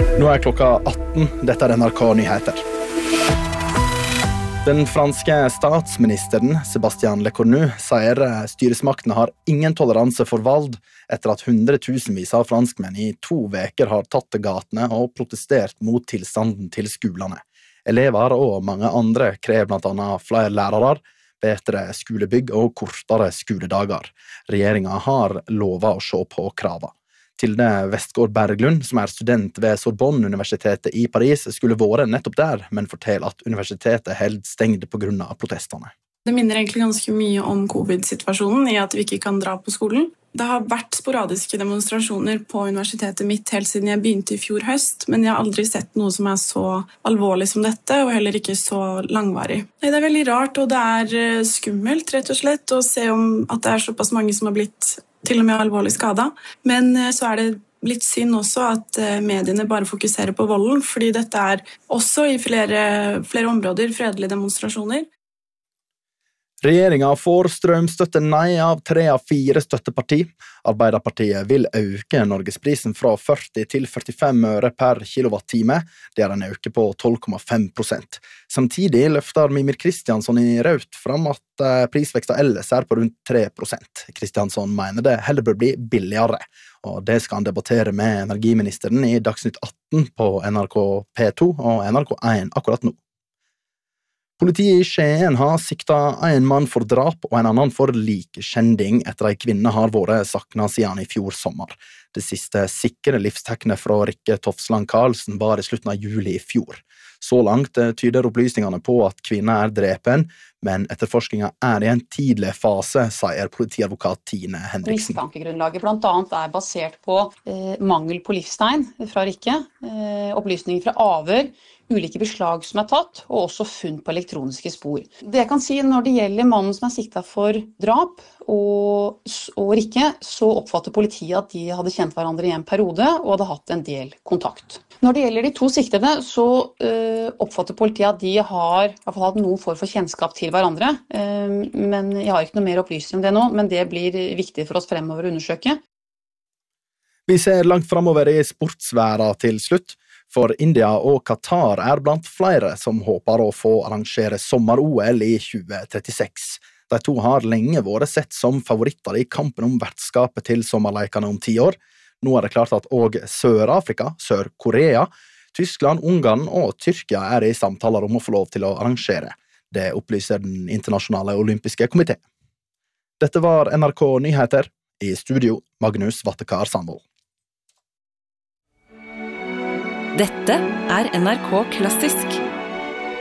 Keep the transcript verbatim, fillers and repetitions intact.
Nå er klokka atten, dette er N R K Nyheter. Den franske statsministeren, Sébastien Lecornu, sier styresmaktene har ingen toleranse for vold etter at hundretusenvis av franskmenn i to veker har tatt til gatene og protestert mot tilstanden til skolene. Elever og mange andre krever blant annet flere lærere, bedre skolebygg og kortere skoledager. Regjeringen har lovet å se på kravene. Tilde Vestgård Berglund, som er student ved Sorbonne-universitetet i Paris, skulle vært nettopp der, men forteller at universitetet held stengt på grunn av protestene. Det minner egentlig ganske mye om covid-situasjonen i at vi ikke kan dra på skolen. Det har vært sporadiske demonstrasjoner på universitetet mitt helt siden jeg begynte i fjor høst, men jeg har aldri sett noe som er så alvorlig som dette, og heller ikke så langvarig. Det er veldig rart, og det er skummelt, rett og slett, å se om at det er såpass mange som har blitt til og med alvorlig skadet. Men så er det litt synd også at mediene bare fokuserer på volden, fordi dette er også i flere, flere områder fredelige demonstrasjoner. Regjeringen får strømstøtte nei av tre av fire støtteparti. Arbeiderpartiet vil øke Norgesprisen fra førti til førtifem øre per kilowattime. Det er en øke på tolv komma fem prosent. Samtidig løfter Mimir Kristiansson i Raut fram at prisveksten ellers er på rundt tre prosent. Kristiansson mener det heller bør bli billigere, og det skal han debattere med energiministeren i Dagsnytt atten på N R K P to og N R K én akkurat nå. Politiet i Skien har siktet en mann for drap og en annen for likeskjending etter at en kvinne har vært saknet siden i fjor sommer. Det siste sikre livstegnet fra Rikke Tofsland Karlsen var i slutten av juli i fjor. Så langt tyder opplysningene på at kvinnen er drepen, men etterforskningen er i en tidlig fase, sier politiadvokat Tine Henriksen. Mistankegrunnlaget blant annet er basert på eh, mangel på livstegn fra Rikke, eh, opplysninger fra avhør, ulike beslag som er tatt, og også funn på elektroniske spor. Det jeg kan si når det gjelder mannen som er siktet for drap og, og Rikke, så oppfatter politiet at de hadde kjent hverandre i en periode og hadde hatt en del kontakt. Når det gjelder de to siktede, så uh, oppfatter politiet at de har, har hatt noen form for kjennskap til hverandre, uh, men jeg har ikke noe mer opplysning om det nå, men det blir viktig for oss fremover å undersøke. Vi ser langt fremover i sportsværa til slutt. For India og Qatar er blant flere som håper å få arrangere sommer-O L i tjue trettiseks. De to har lenge vært sett som favoritter i kampen om vertskapet til sommerleikene om ti år. Nå er det klart at også Sør-Afrika, Sør-Korea, Tyskland, Ungarn og Tyrkia er i samtaler om å få lov til å arrangere. Det opplyser den internasjonale olympiske komité. Dette var N R K Nyheter. I studio, Magnus Vattekar Sandvold. Dette er N R K Klassisk.